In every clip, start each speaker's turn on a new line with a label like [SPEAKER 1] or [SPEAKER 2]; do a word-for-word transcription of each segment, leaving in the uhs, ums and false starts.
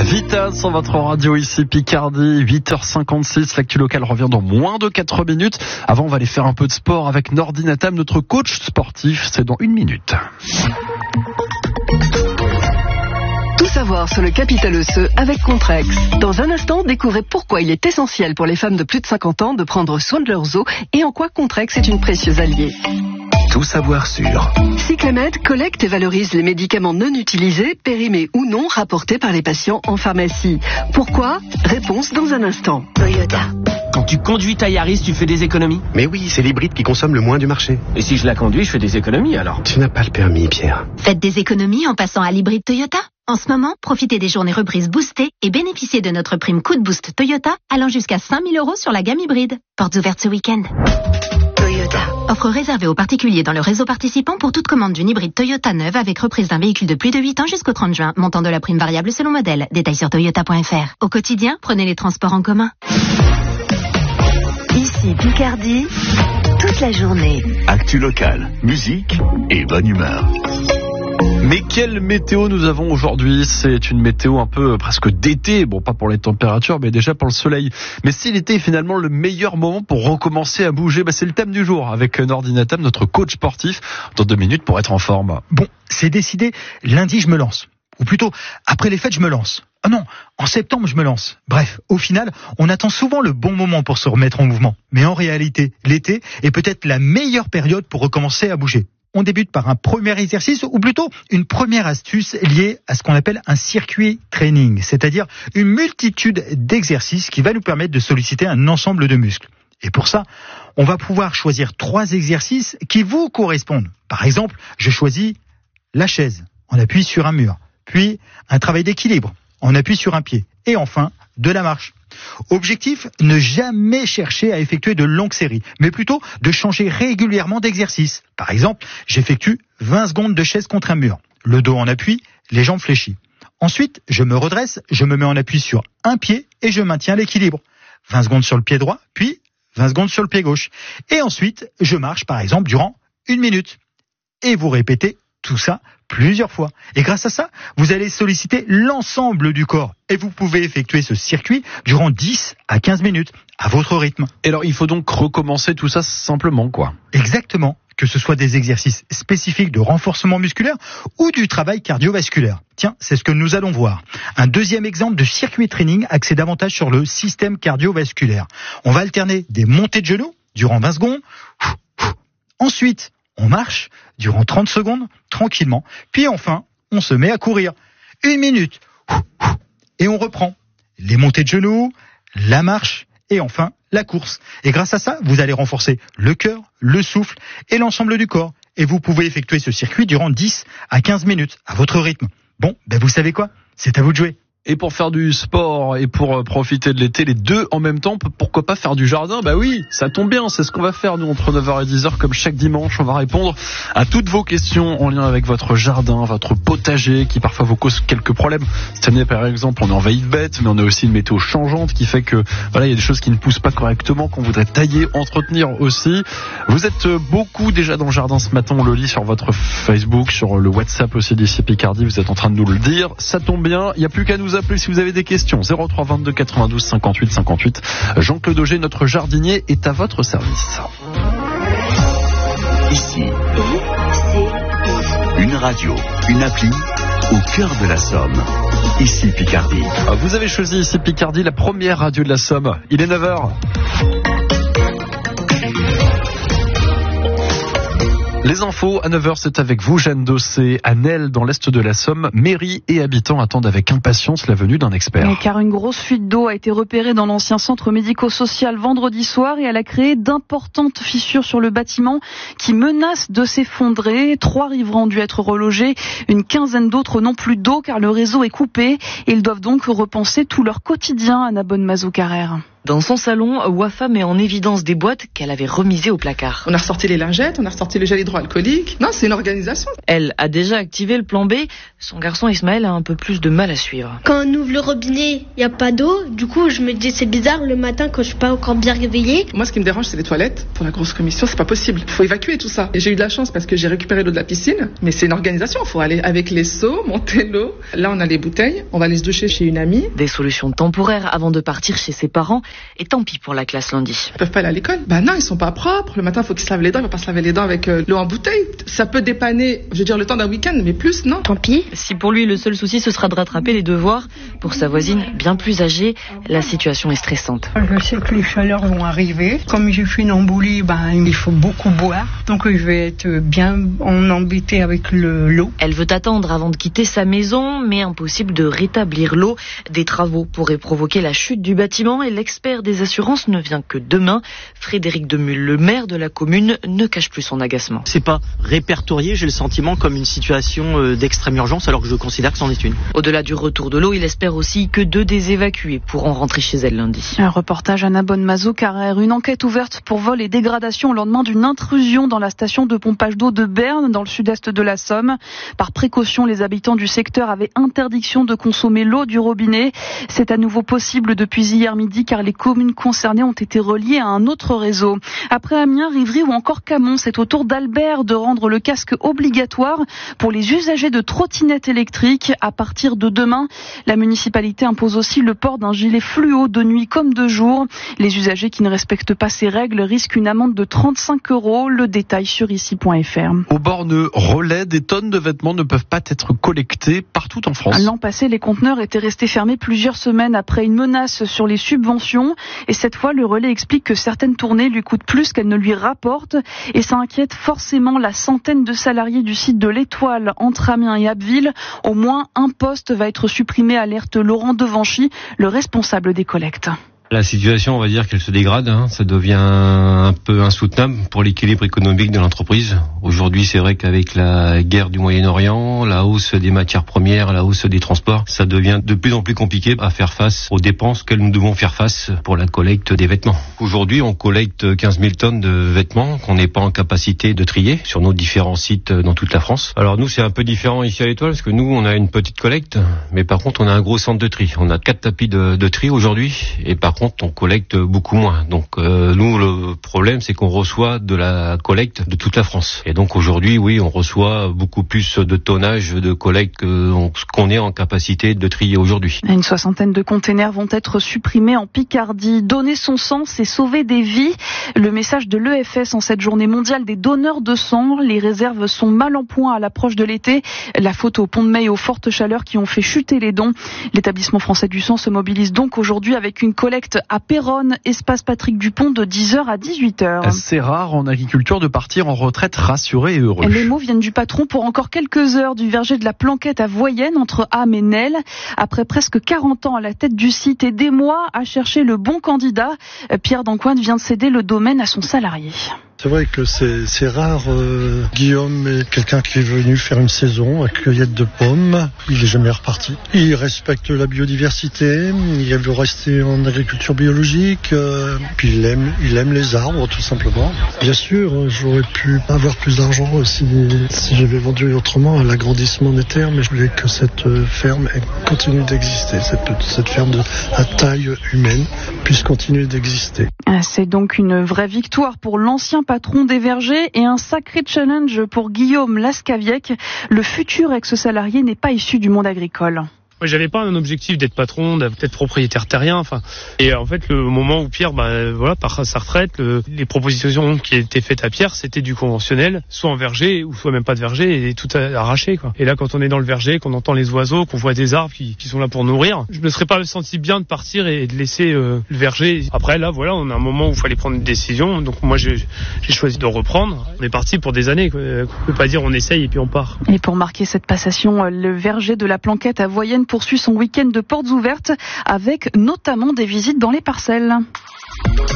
[SPEAKER 1] Vita sur votre radio ici Picardie, huit heures cinquante-six, l'actu locale revient dans moins de quatre minutes. Avant, on va aller faire un peu de sport avec Nordine Atam, notre coach sportif, c'est dans une minute.
[SPEAKER 2] Tout savoir sur le capital osseux avec Contrex. Dans un instant, découvrez pourquoi il est essentiel pour les femmes de plus de cinquante ans de prendre soin de leurs os et en quoi Contrex est une précieuse alliée.
[SPEAKER 3] Tout savoir sur
[SPEAKER 2] Cyclamed collecte et valorise les médicaments non utilisés, périmés ou non, rapportés par les patients en pharmacie. Pourquoi ? Réponse dans un instant. Toyota.
[SPEAKER 4] Quand tu conduis ta Yaris, tu fais des économies ?
[SPEAKER 5] Mais oui, c'est l'hybride qui consomme le moins du marché.
[SPEAKER 4] Et si je la conduis, je fais des économies alors ?
[SPEAKER 5] Tu n'as pas le permis, Pierre.
[SPEAKER 6] Faites des économies en passant à l'hybride Toyota. En ce moment, profitez des journées reprises boostées et bénéficiez de notre prime coup de boost Toyota allant jusqu'à cinq mille euros sur la gamme hybride. Portes ouvertes ce week-end. Toyota. Offre réservée aux particuliers dans le réseau participant pour toute commande d'une hybride Toyota neuve avec reprise d'un véhicule de plus de huit ans jusqu'au trente juin. Montant de la prime variable selon modèle. Détails sur toyota point f r. Au quotidien, prenez les transports en commun.
[SPEAKER 7] Ici Picardie, toute la journée.
[SPEAKER 3] Actu locale, musique et bonne humeur.
[SPEAKER 1] Mais quelle météo nous avons aujourd'hui ? C'est une météo un peu presque d'été, bon pas pour les températures mais déjà pour le soleil. Mais si l'été est finalement le meilleur moment pour recommencer à bouger, bah c'est le thème du jour avec Nordine Atam, notre coach sportif, dans deux minutes pour être en forme.
[SPEAKER 8] Bon, c'est décidé, lundi je me lance. Ou plutôt, après les fêtes je me lance. Ah non, en septembre je me lance. Bref, au final, on attend souvent le bon moment pour se remettre en mouvement. Mais en réalité, l'été est peut-être la meilleure période pour recommencer à bouger. On débute par un premier exercice ou plutôt une première astuce liée à ce qu'on appelle un circuit training, c'est-à-dire une multitude d'exercices qui va nous permettre de solliciter un ensemble de muscles. Et pour ça, on va pouvoir choisir trois exercices qui vous correspondent. Par exemple, je choisis la chaise, on appuie sur un mur, puis un travail d'équilibre, on appuie sur un pied, et enfin de la marche. Objectif, ne jamais chercher à effectuer de longues séries, mais plutôt de changer régulièrement d'exercice. Par exemple, j'effectue vingt secondes de chaise contre un mur. Le dos en appui, les jambes fléchies. Ensuite, je me redresse, je me mets en appui sur un pied et je maintiens l'équilibre. vingt secondes sur le pied droit, puis vingt secondes sur le pied gauche. Et ensuite, je marche par exemple durant une minute. Et vous répétez tout ça plusieurs fois. Et grâce à ça, vous allez solliciter l'ensemble du corps. Et vous pouvez effectuer ce circuit durant dix à quinze minutes, à votre rythme.
[SPEAKER 1] Et alors, il faut donc recommencer tout ça simplement, quoi.
[SPEAKER 8] Exactement. Que ce soit des exercices spécifiques de renforcement musculaire ou du travail cardiovasculaire. Tiens, c'est ce que nous allons voir. Un deuxième exemple de circuit training axé davantage sur le système cardiovasculaire. On va alterner des montées de genoux durant vingt secondes. Ensuite, on marche durant trente secondes, tranquillement. Puis enfin, on se met à courir. Une minute. Et on reprend. Les montées de genoux, la marche et enfin la course. Et grâce à ça, vous allez renforcer le cœur, le souffle et l'ensemble du corps. Et vous pouvez effectuer ce circuit durant dix à quinze minutes, à votre rythme. Bon, ben vous savez quoi ? C'est à vous de jouer.
[SPEAKER 1] Et pour faire du sport et pour profiter de l'été, les deux en même temps, pourquoi pas faire du jardin ? Bah oui, ça tombe bien, c'est ce qu'on va faire nous entre neuf heures et dix heures, comme chaque dimanche. On va répondre à toutes vos questions en lien avec votre jardin, votre potager, qui parfois vous cause quelques problèmes. Cette année, par exemple, on est envahi de bêtes, mais on a aussi une météo changeante qui fait que voilà, il y a des choses qui ne poussent pas correctement, qu'on voudrait tailler, entretenir aussi. Vous êtes beaucoup déjà dans le jardin ce matin, on le lit sur votre Facebook, sur le WhatsApp aussi d'ici Picardie, vous êtes en train de nous le dire. Ça tombe bien, il n'y a plus qu'à nous appeler si vous avez des questions. zéro trois vingt-deux quatre-vingt-douze cinquante-huit cinquante-huit. Jean-Claude Auger, notre jardinier, est à votre service.
[SPEAKER 3] Ici, une radio, une appli au cœur de la Somme. Ici Picardie.
[SPEAKER 1] Vous avez choisi ici Picardie, la première radio de la Somme. Il est neuf heures. Les infos à neuf heures, c'est avec vous, Jeanne Dossé. À Nesle, dans l'est de la Somme, mairie et habitants attendent avec impatience la venue d'un expert.
[SPEAKER 9] Oui, car une grosse fuite d'eau a été repérée dans l'ancien centre médico-social vendredi soir et elle a créé d'importantes fissures sur le bâtiment qui menacent de s'effondrer. Trois riverains ont dû être relogés. Une quinzaine d'autres n'ont plus d'eau car le réseau est coupé. Et ils doivent donc repenser tout leur quotidien. Anna Bonne-Mazou-Carrère.
[SPEAKER 10] Dans son salon, Wafa met en évidence des boîtes qu'elle avait remisées au placard.
[SPEAKER 11] On a ressorti les lingettes, on a ressorti le gel hydroalcoolique. Non, c'est une organisation.
[SPEAKER 10] Elle a déjà activé le plan B. Son garçon Ismaël a un peu plus de mal à suivre.
[SPEAKER 12] Quand on ouvre le robinet, il n'y a pas d'eau. Du coup, je me dis c'est bizarre le matin quand je suis pas encore bien réveillée.
[SPEAKER 11] Moi, ce qui me dérange, c'est les toilettes. Pour la grosse commission, c'est pas possible. Il faut évacuer tout ça. Et j'ai eu de la chance parce que j'ai récupéré l'eau de la piscine. Mais c'est une organisation. Il faut aller avec les seaux, monter l'eau. Là, on a les bouteilles. On va aller se doucher chez une amie.
[SPEAKER 10] Des solutions temporaires avant de partir chez ses parents. Et tant pis pour la classe lundi.
[SPEAKER 11] Ils peuvent pas aller à l'école. Bah non, ils sont pas propres. Le matin, il faut qu'ils se lavent les dents. Ils vont pas se laver les dents avec euh, l'eau en bouteille. Ça peut dépanner, je veux dire, le temps d'un week-end, mais plus, non.
[SPEAKER 10] Tant pis. Si pour lui, le seul souci, ce sera de rattraper les devoirs. Pour sa voisine, bien plus âgée, la situation est stressante.
[SPEAKER 13] Je sais que les chaleurs vont arriver. Comme j'ai fait une embolie, ben, il faut beaucoup boire. Donc je vais être bien en embêtée avec le, l'eau.
[SPEAKER 10] Elle veut attendre avant de quitter sa maison, mais impossible de rétablir l'eau. Des travaux pourraient provoquer la chute du bâtiment et l'expert des assurances ne vient que demain. Frédéric Demulle, le maire de la commune, ne cache plus son agacement.
[SPEAKER 14] C'est pas répertorié, j'ai le sentiment, comme une situation d'extrême urgence, alors que je considère que c'en est une.
[SPEAKER 10] Au-delà du retour de l'eau, il espère aussi que deux des évacués pourront rentrer chez elles lundi.
[SPEAKER 9] Un reportage Anna Bonmazo-Carrère. Une enquête ouverte pour vol et dégradation au lendemain d'une intrusion dans la station de pompage d'eau de Berne, dans le sud-est de la Somme. Par précaution, les habitants du secteur avaient interdiction de consommer l'eau du robinet. C'est à nouveau possible depuis hier midi car les communes concernées ont été reliées à un autre réseau. Après Amiens, Rivry ou encore Camon, c'est au tour d'Albert de rendre le casque obligatoire pour les usagers de trottinettes électriques. À partir de demain, la municipalité impose aussi le port d'un gilet fluo de nuit comme de jour. Les usagers qui ne respectent pas ces règles risquent une amende de trente-cinq euros. Le détail sur ici point f r.
[SPEAKER 1] Aux bornes relais, des tonnes de vêtements ne peuvent pas être collectées partout en France.
[SPEAKER 9] L'an passé, les conteneurs étaient restés fermés plusieurs semaines après une menace sur les subventions. Et cette fois, le relais explique que certaines tournées lui coûtent plus qu'elles ne lui rapportent. Et ça inquiète forcément la centaine de salariés du site de l'Étoile entre Amiens et Abbeville. Au moins un poste va être supprimé, alerte Laurent Devanchy, le responsable des collectes.
[SPEAKER 15] La situation, on va dire qu'elle se dégrade, hein. Ça devient un peu insoutenable pour l'équilibre économique de l'entreprise. Aujourd'hui, c'est vrai qu'avec la guerre du Moyen-Orient, la hausse des matières premières, la hausse des transports, ça devient de plus en plus compliqué à faire face aux dépenses que nous devons faire face pour la collecte des vêtements. Aujourd'hui, on collecte quinze mille tonnes de vêtements qu'on n'est pas en capacité de trier sur nos différents sites dans toute la France. Alors nous, c'est un peu différent ici à l'Étoile, parce que nous, on a une petite collecte, mais par contre, on a un gros centre de tri. On a quatre tapis de, de tri aujourd'hui, et par contre, on collecte beaucoup moins. Donc euh, nous, le problème, c'est qu'on reçoit de la collecte de toute la France. Et donc aujourd'hui, oui, on reçoit beaucoup plus de tonnage de collecte que qu'on est en capacité de trier aujourd'hui.
[SPEAKER 9] Une soixantaine de containers vont être supprimés en Picardie. Donner son sang, c'est sauver des vies. Le message de l'E F S en cette journée mondiale des donneurs de sang. Les réserves sont mal en point à l'approche de l'été. La faute au pont de Mai aux fortes chaleurs qui ont fait chuter les dons. L'établissement français du sang se mobilise donc aujourd'hui avec une collecte à Péronne, espace Patrick Dupont, de dix heures à dix-huit heures.
[SPEAKER 1] C'est rare en agriculture de partir en retraite rassuré et heureux.
[SPEAKER 9] Les mots viennent du patron pour encore quelques heures du verger de la Planquette à Voyenne, entre Ham et Nesle. Après presque quarante ans à la tête du site et des mois à chercher le bon candidat, Pierre Dancointe vient de céder le domaine à son salarié.
[SPEAKER 16] C'est vrai que c'est, c'est rare. Euh, Guillaume est quelqu'un qui est venu faire une saison à cueillette de pommes. Il est jamais reparti. Il respecte la biodiversité. Il veut rester en agriculture biologique. Euh, puis il aime, il aime les arbres, tout simplement. Bien sûr, j'aurais pu avoir plus d'argent si, si j'avais vendu autrement à l'agrandissement des terres, mais je voulais que cette ferme continue d'exister. Cette, cette ferme de, à taille humaine puisse continuer d'exister.
[SPEAKER 9] C'est donc une vraie victoire pour l'ancien patron des vergers et un sacré challenge pour Guillaume Lascaviec. Le futur ex-salarié n'est pas issu du monde agricole.
[SPEAKER 17] Moi, j'avais pas un objectif d'être patron, d'être propriétaire terrien. Enfin, et en fait, le moment où Pierre, bah, voilà, part sa retraite, le, les propositions qui étaient faites à Pierre, c'était du conventionnel, soit en verger ou soit même pas de verger, et tout arraché, quoi. Et là, quand on est dans le verger, qu'on entend les oiseaux, qu'on voit des arbres qui, qui sont là pour nourrir, je me serais pas senti bien de partir et de laisser euh, le verger. Après, là, voilà, on a un moment où il fallait prendre une décision. Donc moi, j'ai, j'ai choisi de reprendre. On est parti pour des années, quoi. On peut pas dire on essaye et puis on part.
[SPEAKER 9] Et pour marquer cette passation, le verger de la Planquette à Voyenne poursuit son week-end de portes ouvertes avec notamment des visites dans les parcelles.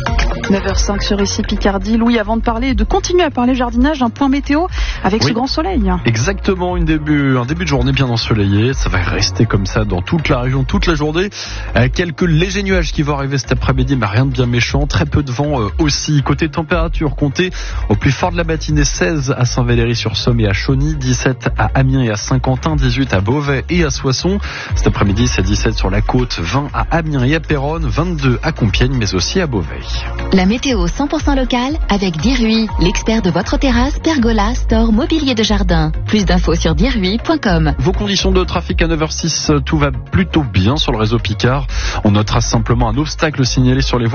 [SPEAKER 9] neuf heures cinq sur ici Picardie. Louis, avant de parler, de continuer à parler jardinage, un point météo avec
[SPEAKER 1] oui.
[SPEAKER 9] ce grand soleil.
[SPEAKER 1] Exactement, une début, un début de journée bien ensoleillé. Ça va rester comme ça dans toute la région, toute la journée. Euh, quelques légers nuages qui vont arriver cet après-midi, mais rien de bien méchant. Très peu de vent euh, aussi. Côté température, comptez au plus fort de la matinée seize à Saint-Valery-sur-Somme et à Chauny, dix-sept à Amiens et à Saint-Quentin, dix-huit à Beauvais et à Soissons. Cet après-midi, c'est dix-sept sur la côte, vingt à Amiens et à Péronne, vingt-deux à Compiègne, mais aussi à Beauvais.
[SPEAKER 6] La météo cent pour cent locale avec Dirui, l'expert de votre terrasse, pergola, store, mobilier de jardin. Plus d'infos sur dirui point com.
[SPEAKER 1] Vos conditions de trafic à neuf heures six, tout va plutôt bien sur le réseau Picard. On notera simplement un obstacle signalé sur les voies